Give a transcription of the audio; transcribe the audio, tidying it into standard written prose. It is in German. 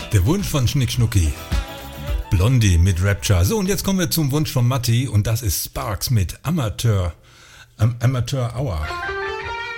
Der Wunsch von Schnick Schnucki. Blondie mit Rapture. So, und jetzt kommen wir zum Wunsch von Matti und das ist Sparks mit Amateur Hour.